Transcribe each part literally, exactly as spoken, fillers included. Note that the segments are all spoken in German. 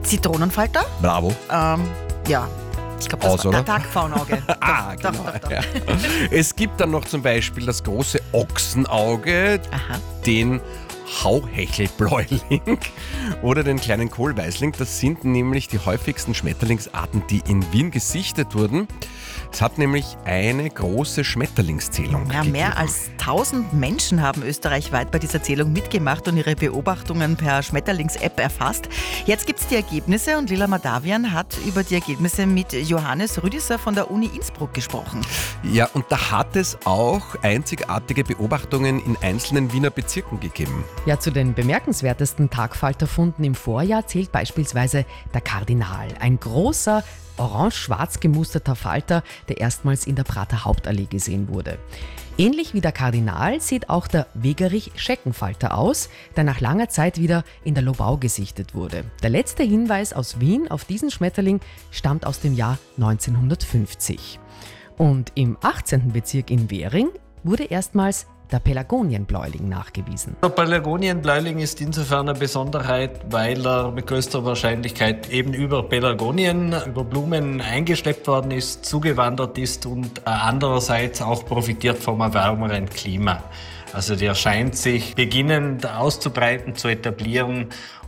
Zitronenfalter? Bravo. Ähm, ja. Ich glaube, das Aus, war oder? der Tagpfauenauge. Ah, doch, genau. doch, doch, doch. Ja. Es gibt dann noch zum Beispiel das große Ochsenauge, Aha. den Hauhechelbläuling oder den kleinen Kohlweißling. Das sind nämlich die häufigsten Schmetterlingsarten, die in Wien gesichtet wurden. Es hat nämlich eine große Schmetterlingszählung Ja, gegeben. mehr als tausend Menschen haben österreichweit bei dieser Zählung mitgemacht und ihre Beobachtungen per Schmetterlings-App erfasst. Jetzt gibt es die Ergebnisse und Lila Madavian hat über die Ergebnisse mit Johannes Rüdiser von der Uni Innsbruck gesprochen. Ja, und da hat es auch einzigartige Beobachtungen in einzelnen Wiener Bezirken gegeben. Ja, zu den bemerkenswertesten Tagfalterfunden im Vorjahr zählt beispielsweise der Kardinal, ein großer, orange-schwarz gemusterter Falter, der erstmals in der Prater Hauptallee gesehen wurde. Ähnlich wie der Kardinal sieht auch der Wegerich-Scheckenfalter aus, der nach langer Zeit wieder in der Lobau gesichtet wurde. Der letzte Hinweis aus Wien auf diesen Schmetterling stammt aus dem Jahr neunzehnhundertfünfzig. Und im achtzehnten Bezirk in Währing wurde erstmals der Pelargonienbläuling nachgewiesen. Der Pelargonienbläuling ist insofern eine Besonderheit, weil er mit größter Wahrscheinlichkeit eben über Pelargonien, über Blumen eingeschleppt worden ist, zugewandert ist und andererseits auch profitiert vom wärmeren Klima. Also der scheint sich beginnend auszubreiten, zu etablieren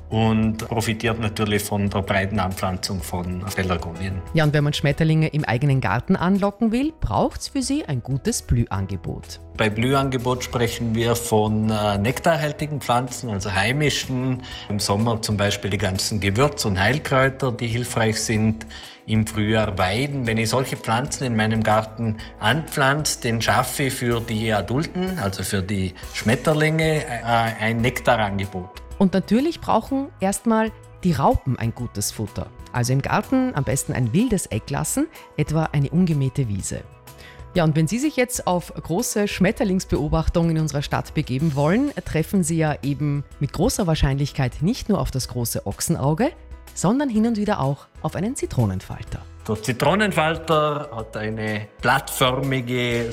und profitiert natürlich von der breiten Anpflanzung von Pelargonien. Ja, und wenn man Schmetterlinge im eigenen Garten anlocken will, braucht es für sie ein gutes Blühangebot. Bei Blühangebot sprechen wir von äh, nektarhaltigen Pflanzen, also heimischen. Im Sommer zum Beispiel die ganzen Gewürz- und Heilkräuter, die hilfreich sind. Im Frühjahr Weiden. Wenn ich solche Pflanzen in meinem Garten anpflanze, dann schaffe ich für die Adulten, also für die Schmetterlinge, äh, ein Nektarangebot. Und natürlich brauchen erstmal die Raupen ein gutes Futter. Also im Garten am besten ein wildes Eck lassen, etwa eine ungemähte Wiese. Ja, und wenn Sie sich jetzt auf große Schmetterlingsbeobachtungen in unserer Stadt begeben wollen, treffen Sie ja eben mit großer Wahrscheinlichkeit nicht nur auf das große Ochsenauge, sondern hin und wieder auch auf einen Zitronenfalter. Der Zitronenfalter hat eine blattförmige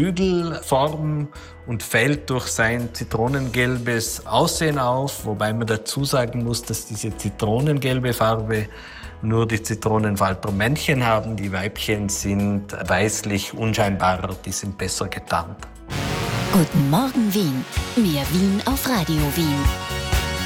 Flügelform und fällt durch sein zitronengelbes Aussehen auf, wobei man dazu sagen muss, dass diese zitronengelbe Farbe nur die Zitronenfalter-Männchen haben. Die Weibchen sind weißlich unscheinbarer, die sind besser getarnt. Guten Morgen Wien. Mehr Wien auf Radio Wien.